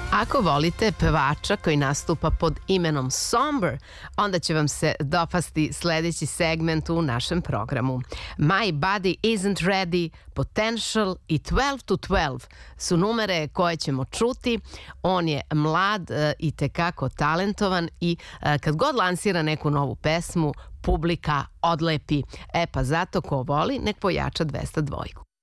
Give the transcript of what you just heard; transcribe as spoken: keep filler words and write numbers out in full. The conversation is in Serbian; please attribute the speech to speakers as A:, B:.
A: Ako volite pevača koji nastupa pod imenom Somber, onda će vam se dopasti sledeći segment u našem programu. My Body Isn't Ready, Potential i twelve to twelve su numere koje ćemo čuti. On je mlad i tekako talentovan i kad god lansira neku novu pesmu, publika odlepi. E pa zato ko voli, nek pojača dvesta dva.